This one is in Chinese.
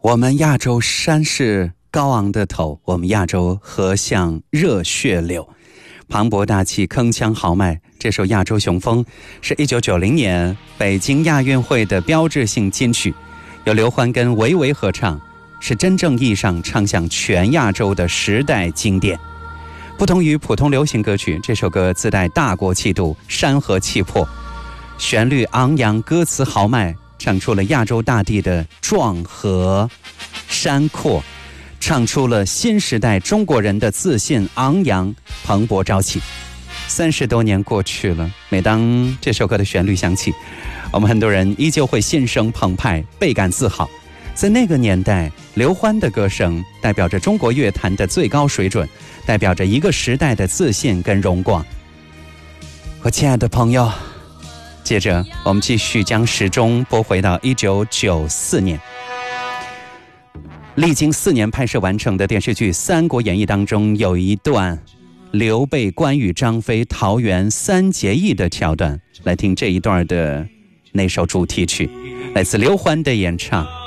我们亚洲山势高昂的头，我们亚洲河像热血流，磅礴大气，铿锵豪迈。这首《亚洲雄风》是1990年北京亚运会的标志性金曲，由刘欢跟维维合唱，是真正意义上唱响全亚洲的时代经典。不同于普通流行歌曲，这首歌自带大国气度、山河气魄，旋律昂扬，歌词豪迈，唱出了亚洲大地的壮和山阔，唱出了新时代中国人的自信昂扬、蓬勃朝气。30多年过去了，每当这首歌的旋律响起，我们很多人依旧会心生澎湃，倍感自豪。在那个年代，刘欢的歌声代表着中国乐坛的最高水准，代表着一个时代的自信跟荣光。我亲爱的朋友，接着我们继续将时钟拨回到1994年，历经4年拍摄完成的电视剧《三国演义》当中，有一段刘备、关羽、张飞、桃园三结义的桥段，来听这一段的那首主题曲，来自刘欢的演唱。